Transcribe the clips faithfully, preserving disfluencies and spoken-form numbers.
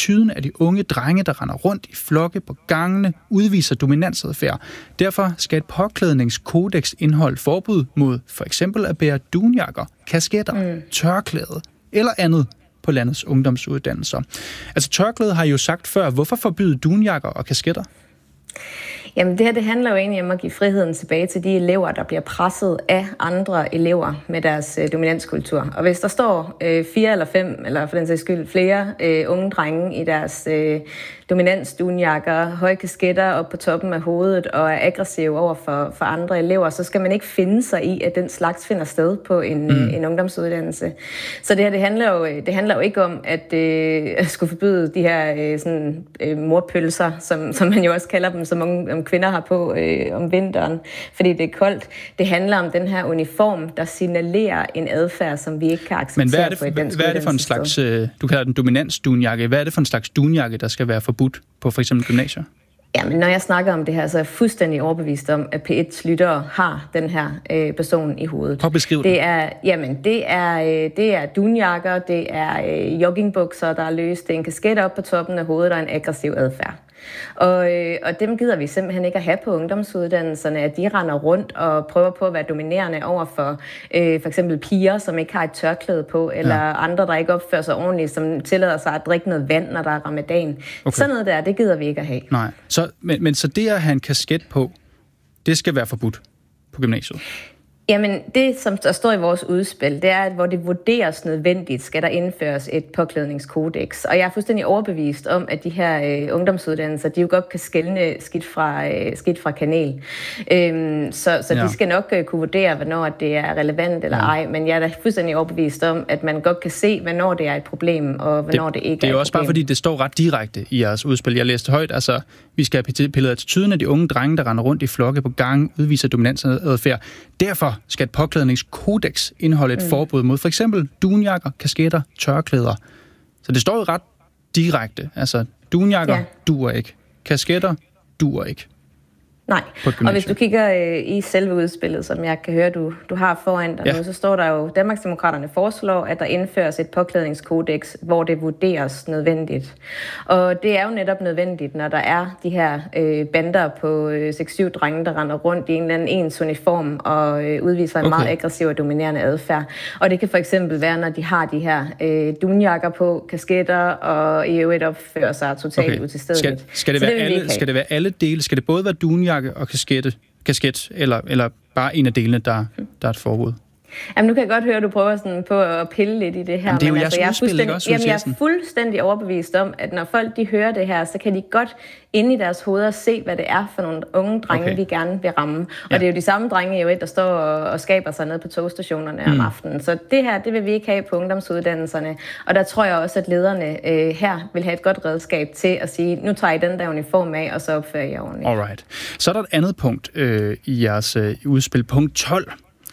attituden af de unge drenge, der render rundt i flokke på gangene, udviser dominansadfærd. Derfor skal et påklædningskodex indeholde forbud mod for eksempel at bære dunjakker, kasketter, mm. tørklæde eller andet på landets ungdomsuddannelser. Altså tørklæde har jo sagt før, hvorfor forbyde dunjakker og kasketter? Jamen det her, det handler jo egentlig om at give friheden tilbage til de elever, der bliver presset af andre elever med deres øh, dominanskultur. Og hvis der står øh, fire eller fem, eller for den sags skyld flere øh, unge drenge i deres øh, dominansdunjakker, høje kasketter op på toppen af hovedet og er aggressive over for, for andre elever, så skal man ikke finde sig i, at den slags finder sted på en, mm. øh, en ungdomsuddannelse. Så det her, det handler jo, det handler jo ikke om at øh, skulle forbyde de her øh, sådan, øh, morpølser, som, som man jo også kalder dem, som unge om kvinder har på øh, om vinteren, fordi det er koldt. Det handler om den her uniform, der signalerer en adfærd, som vi ikke kan acceptere. Men hvad er det, på et dansk hvad er det for en slags, øh, du kalder den dominansdunjakke, hvad er det for en slags dunjakke, der skal være forbudt på for eksempel gymnasier? Ja, men når jeg snakker om det her, så er jeg fuldstændig overbevist om, at P et's lyttere har den her øh, person i hovedet. Prøv at beskrive det. Er, jamen, det er, øh, det er dunjakker, det er øh, joggingbukser, der er løst, det er en kasket op på toppen af hovedet og en aggressiv adfærd. Og, øh, og dem gider vi simpelthen ikke at have på ungdomsuddannelserne, at de render rundt og prøver på at være dominerende over for øh, for eksempel piger, som ikke har et tørklæde på, eller ja. andre, der ikke opfører sig ordentligt, som tillader sig at drikke noget vand, når der er ramadan. Okay. Sådan noget der, det gider vi ikke at have. Nej, så, men, men så det at have en kasket på, det skal være forbudt på gymnasiet? Jamen, det, som der står i vores udspil, det er, at hvor det vurderes nødvendigt, skal der indføres et påklædningskodex. Og jeg er fuldstændig overbevist om, at de her øh, ungdomsuddannelser, de jo godt kan skelne skidt fra, øh, skidt fra kanel. Øhm, så så ja. de skal nok øh, kunne vurdere, hvornår det er relevant eller ja. ej. Men jeg er da fuldstændig overbevist om, at man godt kan se, hvornår det er et problem, og hvornår det, det ikke er et problem. Det er jo også bare, fordi det står ret direkte i jeres udspil. Jeg læste højt, altså, vi skal have pillet attituden af de unge drenge, der render rundt i flokke på gangen, udviser dominansadfærd. Derfor skal et påklædningskodex indeholde et mm. forbud mod for eksempel dunjakker, kasketter, tørklæder. Så det står jo ret direkte. Altså, dunjakker ja. duer ikke. Kasketter duer ikke. Nej, og hvis du kigger øh, i selve udspillet, som jeg kan høre, du, du har foran dig ja. nu, så står der jo, Danmarksdemokraterne foreslår, at der indføres et påklædningskodex, hvor det vurderes nødvendigt. Og det er jo netop nødvendigt, når der er de her øh, bander på øh, seks syv drenge, der render rundt i en eller anden ens uniform og øh, udviser en okay. meget aggressiv og dominerende adfærd. Og det kan for eksempel være, når de har de her øh, dunjakker på, kasketter og i øvrigt opfører sig totalt okay. utilstedeligt. Skal, skal, det være det alle, skal det være alle dele? Skal det både være dunjakker og kaskette, kasket, eller, eller bare en af delene, der, der er et forbud? Jamen, nu kan jeg godt høre, at du prøver sådan på at pille lidt i det her. Jamen, det er jo men jeres altså, udspil, ikke også? Jamen, jeg er fuldstændig overbevist om, at når folk de hører det her, så kan de godt inde i deres hoveder se, hvad det er for nogle unge drenge, okay. vi gerne vil ramme. Og ja. det er jo de samme drenge, jo, der står og, og skaber sig ned på togstationerne mm. om aftenen. Så det her, det vil vi ikke have på ungdomsuddannelserne. Og der tror jeg også, at lederne øh, her vil have et godt redskab til at sige, nu tager I den der uniform af, og så opfører I ordentligt. Alright. Så er der et andet punkt øh, i jeres øh, udspil, punkt tolv.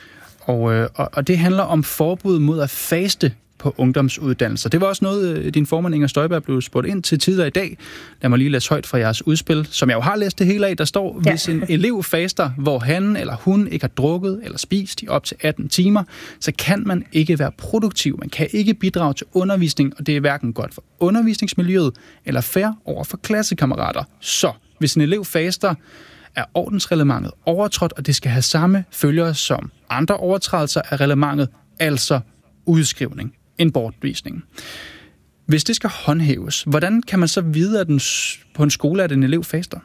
Og, øh, og det handler om forbud mod at faste på ungdomsuddannelser. Det var også noget, øh, din formand Inger Støjberg blev spurgt ind til tidligere i dag. Lad mig lige læse højt fra jeres udspil, som jeg jo har læst det hele af. Der står, ja. hvis en elev faster, hvor han eller hun ikke har drukket eller spist i op til atten timer, så kan man ikke være produktiv. Man kan ikke bidrage til undervisning, og det er hverken godt for undervisningsmiljøet eller fair over for klassekammerater. Så hvis en elev faster, er ordensreglementet overtrådt, og det skal have samme følger som andre overtrædelser af reglementet, altså udskrivning, en bortvisning. Hvis det skal håndhæves, hvordan kan man så vide, at den, på en skole, at en elev faster?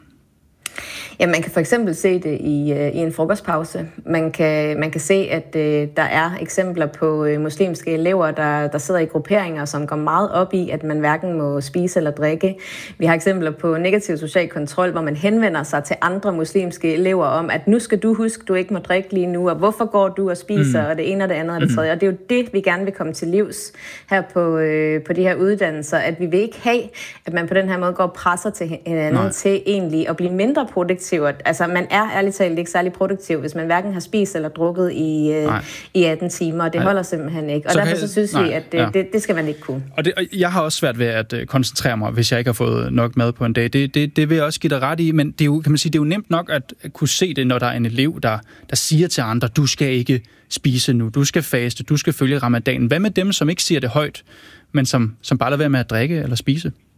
Ja, man kan for eksempel se det i, øh, i en frokostpause. Man kan, man kan se, at øh, der er eksempler på øh, muslimske elever, der, der sidder i grupperinger, som går meget op i, at man hverken må spise eller drikke. Vi har eksempler på negativ social kontrol, hvor man henvender sig til andre muslimske elever om, at nu skal du huske, du ikke må drikke lige nu, og hvorfor går du og spiser, mm. og det ene og det andet og det tredje. Og det er jo det, vi gerne vil komme til livs her på, øh, på de her uddannelser, at vi vil ikke have, at man på den her måde går og presser til hinanden Nej. til egentlig at blive mindre produktiv. Altså, man er ærligt talt ikke særlig produktiv, hvis man hverken har spist eller drukket i, øh, i atten timer. Det holder simpelthen ikke. Og så derfor så synes nej, vi, at det, ja. det, det skal man ikke kunne. Og, det, og jeg har også svært ved at uh, koncentrere mig, hvis jeg ikke har fået nok mad på en dag. Det, det, det vil jeg også give dig ret i, men det er jo, kan man sige, det er jo nemt nok at kunne se det, når der er en elev, der, der siger til andre, du skal ikke spise nu, du skal faste, du skal følge ramadanen. Hvad med dem, som ikke siger det højt, men som, som bare lader være med at drikke eller spise?